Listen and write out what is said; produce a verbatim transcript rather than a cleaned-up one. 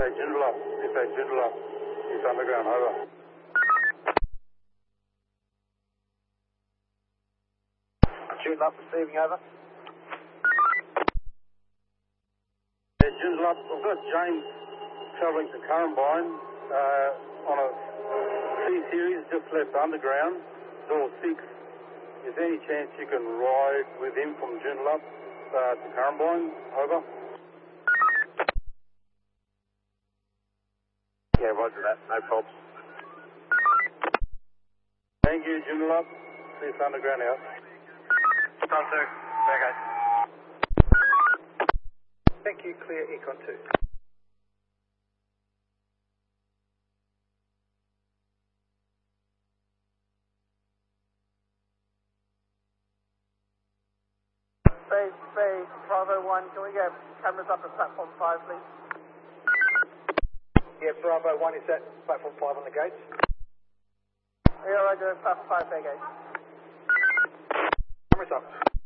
Joondalup, East eight Joondalup, East Underground, over. Joondalup receiving, over. Yeah, Joondalup, I've got James travelling to Currumbine uh, on a C-series, just left Underground, door six. Is there any chance you can ride with him from Joondalup uh, to Currumbine, over? Yeah, roger that, no problems. Thank you, Joondalup. East Underground out. Done, sir. Okay. Thank you, clear Econ two. Space, space, Bravo one, can we get cameras up at platform five, please? Yeah, Bravo one is at platform five on the gates. Yeah, roger, platform five, there, guys. Cameras up.